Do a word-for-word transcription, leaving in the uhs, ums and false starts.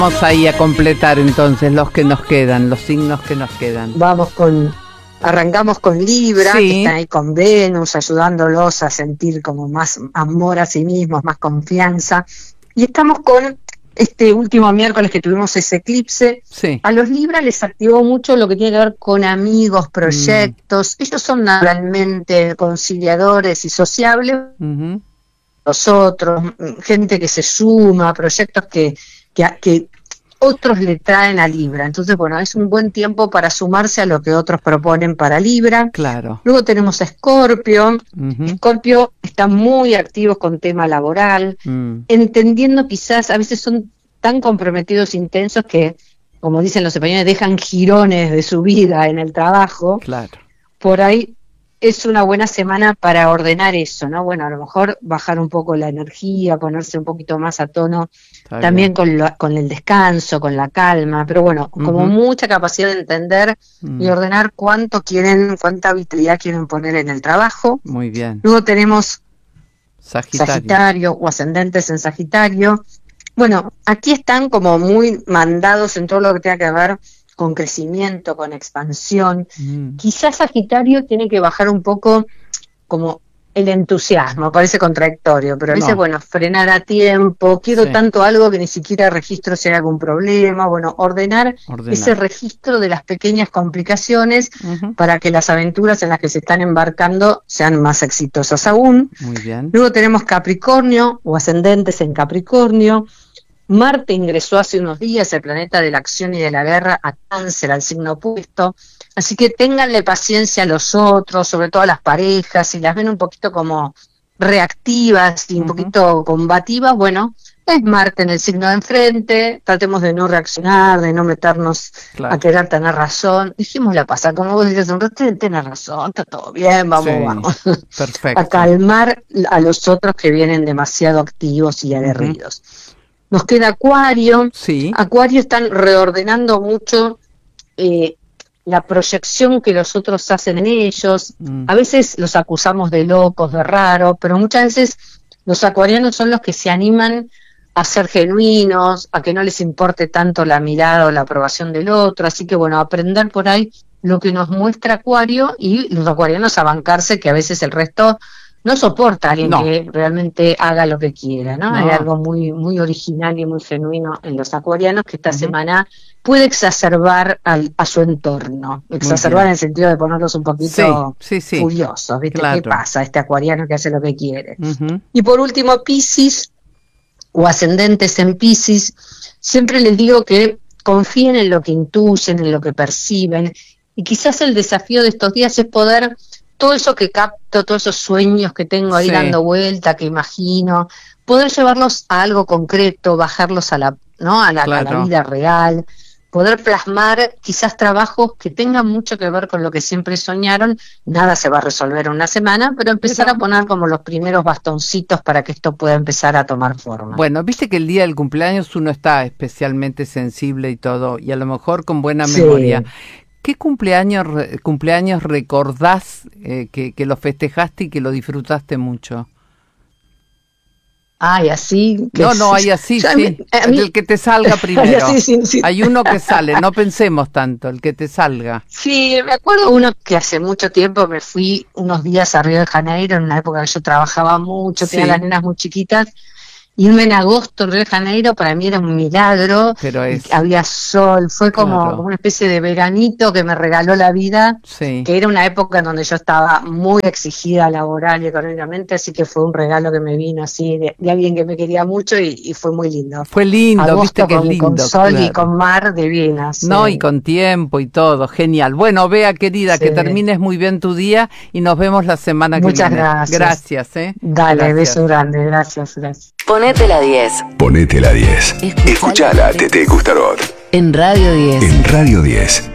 Vamos ahí a completar entonces los que nos quedan, los signos que nos quedan. Vamos con, arrancamos con Libra, sí, que está ahí con Venus, ayudándolos a sentir como más amor a sí mismos, más confianza. Y estamos con este último miércoles que tuvimos ese eclipse. Sí. A los Libra les activó mucho lo que tiene que ver con amigos, proyectos. Mm. Ellos son naturalmente conciliadores y sociables. Uh-huh. Los otros, gente que se suma, proyectos que, que, que otros le traen a Libra. Entonces, bueno, es un buen tiempo para sumarse a lo que otros proponen para Libra. Claro. Luego tenemos a Escorpio. Uh-huh. Escorpio está muy activo con tema laboral, uh-huh. entendiendo quizás, a veces son tan comprometidos, intensos, que, como dicen los españoles, dejan jirones de su vida en el trabajo. Claro. Por ahí es una buena semana para ordenar eso, ¿no? Bueno, a lo mejor bajar un poco la energía, ponerse un poquito más a tono, Está también con, lo, con el descanso, con la calma, pero bueno, uh-huh. como mucha capacidad de entender uh-huh. y ordenar cuánto quieren, cuánta vitalidad quieren poner en el trabajo. Muy bien. Luego tenemos Sagitario, Sagitario o ascendentes en Sagitario. Bueno, aquí están como muy mandados en todo lo que tenga que ver con crecimiento, con expansión. Mm. Quizás Sagitario tiene que bajar un poco como el entusiasmo, parece contradictorio, pero dice, no. bueno, frenar a tiempo, quiero sí. tanto algo que ni siquiera registro si hay algún problema, bueno, ordenar, ordenar. ese registro de las pequeñas complicaciones uh-huh. para que las aventuras en las que se están embarcando sean más exitosas aún. Muy bien. Luego tenemos Capricornio o ascendentes en Capricornio. Marte ingresó hace unos días, el planeta de la acción y de la guerra, a Cáncer, al signo opuesto, así que ténganle paciencia a los otros, sobre todo a las parejas, si las ven un poquito como reactivas y un uh-huh. poquito combativas, bueno, es Marte en el signo de enfrente, tratemos de no reaccionar, de no meternos claro. a querer tener razón, dejémosla pasar, como vos decías un rato, tenés razón, está todo bien, vamos, sí. vamos, Perfecto. a calmar a los otros que vienen demasiado activos y aguerridos. Uh-huh. Nos queda Acuario. Sí. Acuario están reordenando mucho eh, la proyección que los otros hacen en ellos. Mm. A veces los acusamos de locos, de raros, pero muchas veces los acuarianos son los que se animan a ser genuinos, a que no les importe tanto la mirada o la aprobación del otro. Así que bueno, aprender por ahí lo que nos muestra Acuario y los acuarianos a bancarse, que a veces el resto no soporta a alguien no. que realmente haga lo que quiera, ¿no? no. Hay algo muy muy original y muy genuino en los acuarianos que esta uh-huh. semana puede exacerbar al, a su entorno. Exacerbar en el sentido de ponerlos un poquito sí, sí, sí. furiosos, ¿viste? Claro. ¿Qué pasa? Este acuariano que hace lo que quiere. Uh-huh. Y por último, Piscis o ascendentes en Piscis, siempre les digo que confíen en lo que intuyen, en lo que perciben, y quizás el desafío de estos días es poder todo eso que capto, todos esos sueños que tengo ahí sí. dando vuelta, que imagino, poder llevarlos a algo concreto, bajarlos a la, ¿no? a la, claro. a la vida real, poder plasmar quizás trabajos que tengan mucho que ver con lo que siempre soñaron. Nada se va a resolver en una semana, pero empezar pero... a poner como los primeros bastoncitos para que esto pueda empezar a tomar forma. Bueno, viste que el día del cumpleaños uno está especialmente sensible y todo, y a lo mejor con buena sí. memoria. ¿Qué cumpleaños cumpleaños recordás eh, que, que lo festejaste y que lo disfrutaste mucho? Ay, así... Que no, no, hay así, sí. Mí, mí... El que te salga primero. Así, sí, sí. Hay uno que sale, no pensemos tanto, el que te salga. Sí, me acuerdo uno que hace mucho tiempo me fui unos días a Río de Janeiro, en una época que yo trabajaba mucho, tenía sí. las nenas muy chiquitas. Irme en agosto en Río de Janeiro para mí era un milagro, pero es... había sol, fue como, claro. como una especie de veranito que me regaló la vida, sí. que era una época en donde yo estaba muy exigida laboral y económicamente, así que fue un regalo que me vino así de, de alguien que me quería mucho y, y fue muy lindo. Fue lindo, agosto viste que con, es lindo. Con sol claro. y con mar divina. Sí. No, y con tiempo y todo, genial. Bueno, Bea querida, sí. que termines muy bien tu día y nos vemos la semana que Muchas viene. Muchas gracias. Gracias, ¿eh? Dale, gracias. Beso grande, gracias, gracias. Ponete la diez. Ponete la diez. Escuchala a Tete Custarot. En Radio diez. En Radio diez.